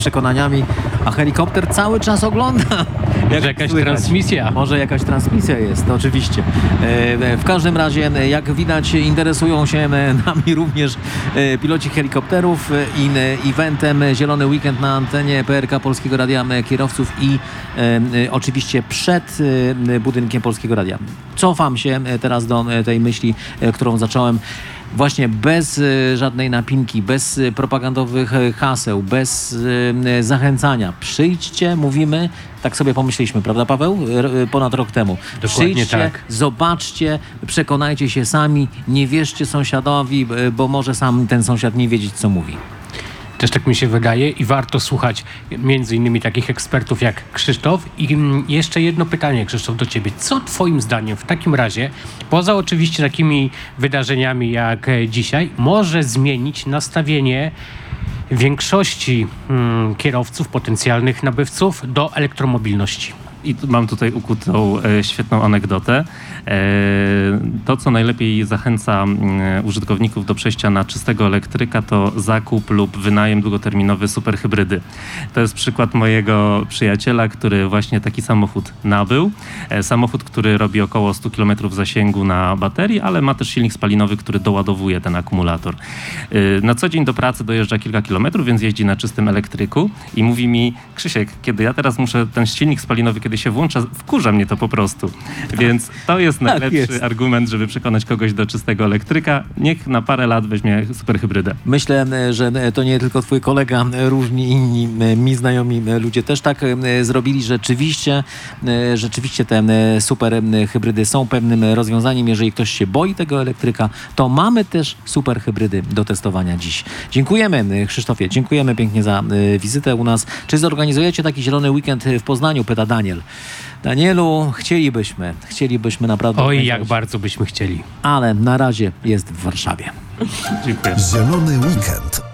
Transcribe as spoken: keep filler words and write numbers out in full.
przekonaniami, a helikopter cały czas ogląda. Może jakaś transmisja. Może jakaś transmisja jest, to oczywiście. E, w każdym razie, jak widać, interesują się nami również e, piloci helikopterów i e, eventem Zielony Weekend na antenie P R K Polskiego Radia Kierowców i e, e, oczywiście przed e, budynkiem Polskiego Radia. Cofam się teraz do tej myśli, e, którą zacząłem. Właśnie bez y, żadnej napinki, bez y, propagandowych y, haseł, bez y, zachęcania. Przyjdźcie, mówimy, tak sobie pomyśleliśmy, prawda Paweł? R, y, ponad rok temu. Dokładnie Przyjdźcie, tak. zobaczcie, przekonajcie się sami, nie wierzcie sąsiadowi, y, bo może sam ten sąsiad nie wiedzieć, co mówi. Też tak mi się wydaje i warto słuchać między innymi takich ekspertów jak Krzysztof. I jeszcze jedno pytanie, Krzysztof, do ciebie. Co twoim zdaniem w takim razie, poza oczywiście takimi wydarzeniami jak dzisiaj, może zmienić nastawienie większości hmm, kierowców, potencjalnych nabywców do elektromobilności? I tu mam tutaj ukutą e, świetną anegdotę. E, to, co najlepiej zachęca e, użytkowników do przejścia na czystego elektryka, to zakup lub wynajem długoterminowy superhybrydy. To jest przykład mojego przyjaciela, który właśnie taki samochód nabył. E, samochód, który robi około sto kilometrów zasięgu na baterii, ale ma też silnik spalinowy, który doładowuje ten akumulator. E, na co dzień do pracy dojeżdża kilka kilometrów, więc jeździ na czystym elektryku i mówi mi: Krzysiek, kiedy ja teraz muszę ten silnik spalinowy, kiedy się włącza, wkurza mnie to po prostu. Więc to jest najlepszy jest. argument, żeby przekonać kogoś do czystego elektryka. Niech na parę lat weźmie superhybrydę. Myślę, że to nie tylko twój kolega, różni inni mi znajomi ludzie też tak zrobili. Rzeczywiście, rzeczywiście te super hybrydy są pewnym rozwiązaniem. Jeżeli ktoś się boi tego elektryka, to mamy też super hybrydy do testowania dziś. Dziękujemy, Krzysztofie, dziękujemy pięknie za wizytę u nas. Czy zorganizujecie taki zielony weekend w Poznaniu? Pyta Daniel. Danielu, chcielibyśmy, chcielibyśmy naprawdę... Oj, jak bardzo byśmy chcieli. Ale na razie jest w Warszawie. Dziękuję. Zielony Weekend.